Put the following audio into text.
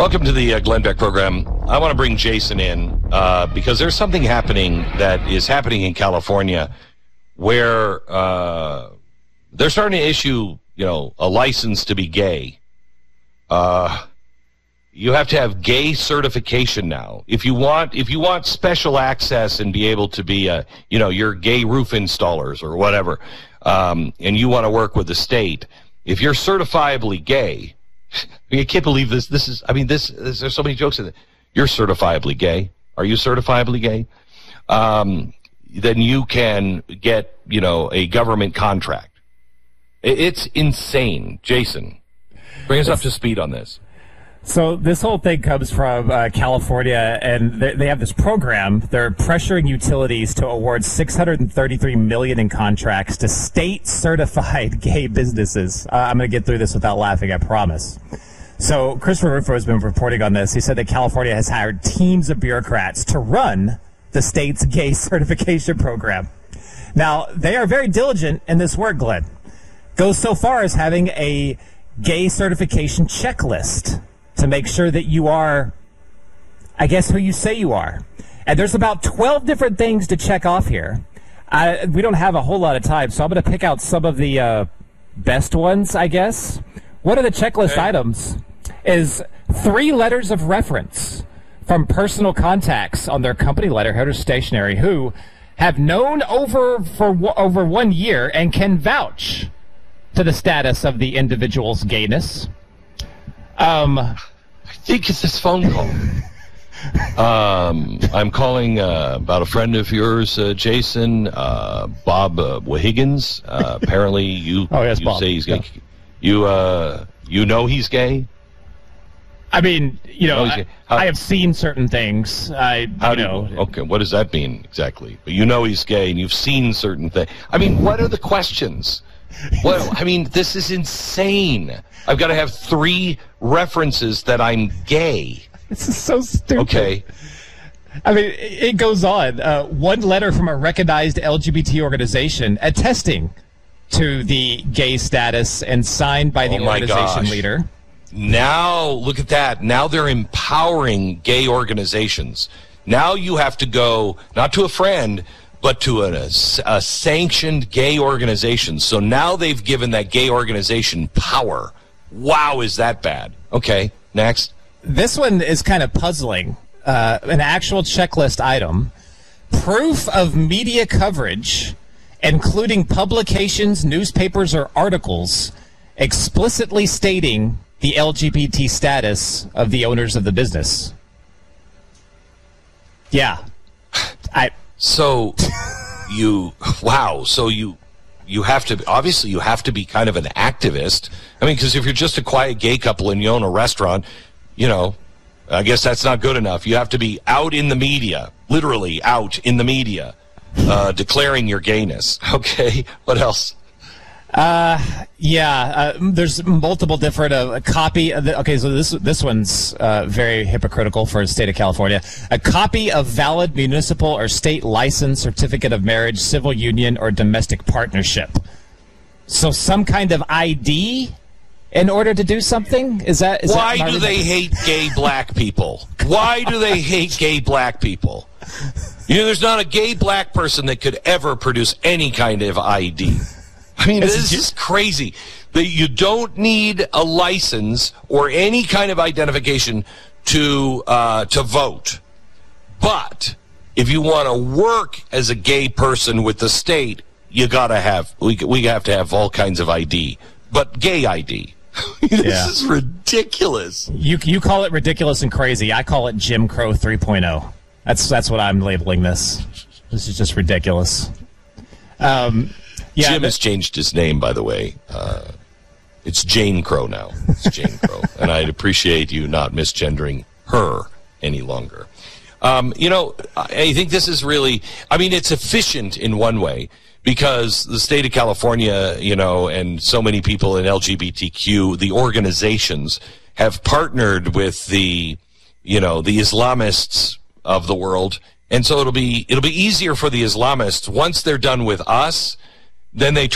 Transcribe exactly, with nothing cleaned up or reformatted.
Welcome to the uh, Glenn Beck program. I want to bring Jason in uh, because there's something happening that is happening in California where uh, they're starting to issue, you know, a license to be gay. Uh, you have to have gay certification now. If you want, if you want special access and be able to be a, you know, your gay roof installers or whatever, um, and you want to work with the state, if you're certifiably gay. I can't believe this. This is, I mean, this, this there's so many jokes in it. You're certifiably gay. Are you certifiably gay? Um, then you can get, you know, a government contract. It's insane. Jason, bring us up to speed on this. So this whole thing comes from uh, California, and they, they have this program. They're pressuring utilities to award six hundred thirty-three million dollars in contracts to state-certified gay businesses. Uh, I'm going to get through this without laughing, I promise. So Christopher Rufo has been reporting on this. He said that California has hired teams of bureaucrats to run the state's gay certification program. Now, they are very diligent in this work, Glenn. Goes so far as having a gay certification checklist to make sure that you are, I guess, who you say you are. And there's about twelve different things to check off here. I, we don't have a whole lot of time, so I'm going to pick out some of the uh, best ones, I guess. One of the checklist okay. items is three letters of reference from personal contacts on their company letterhead or stationery who have known over for over one year and can vouch to the status of the individual's gayness. Um, I think it's this phone call. um, I'm calling uh, about a friend of yours, uh, Jason, uh, Bob uh, Wiggins. Uh, apparently, you, oh, yes, you Bob. say he's gay. Yeah. You, uh, you know he's gay? I mean, you know, I, how, I have seen certain things. I, how you do know. You, okay, what does that mean exactly? But you know he's gay, and you've seen certain things. I mean, what are the questions? Well, I mean, this is insane. I've got to have three references that I'm gay. This is so stupid. Okay. I mean, it goes on. Uh, one letter from a recognized L G B T organization attesting to the gay status and signed by the oh my organization gosh. leader. Now, look at that. Now they're empowering gay organizations. Now you have to go, not to a friend, but to a, a sanctioned gay organization. So now they've given that gay organization power. Wow, is that bad? Okay, next. This one is kind of puzzling. Uh, an actual checklist item. Proof of media coverage, including publications, newspapers, or articles, explicitly stating the L G B T status of the owners of the business. Yeah. I... So, you, wow, so you, you have to, obviously you have to be kind of an activist. I mean, because if you're just a quiet gay couple and you own a restaurant, you know, I guess that's not good enough. You have to be out in the media, literally out in the media, uh, declaring your gayness. Okay, what else? Uh, yeah, uh, there's multiple different, uh, a copy of the, okay, so this, this one's, uh, very hypocritical for the state of California. A copy of valid municipal or state license, certificate of marriage, civil union, or domestic partnership. So some kind of I D in order to do something? Is that, is Why that do they hate gay black people? Why do they hate gay black people? You know, there's not a gay black person that could ever produce any kind of I D. I mean, this is crazy. That you don't need a license or any kind of identification to uh, to vote. But if you want to work as a gay person with the state, you gotta have we we have to have all kinds of I D, but gay I D. This yeah. is ridiculous. You you call it ridiculous and crazy. I call it Jim Crow three point oh. That's that's what I'm labeling this. This is just ridiculous. Um. Yeah, Jim has changed his name, by the way. Uh, it's Jane Crow now. It's Jane Crow. And I'd appreciate you not misgendering her any longer. Um, you know, I think this is really, I mean, it's efficient in one way because the state of California, you know, and so many people in L G B T Q, the organizations, have partnered with the, you know, the Islamists of the world. And so it'll be, it'll be easier for the Islamists once they're done with us. Then they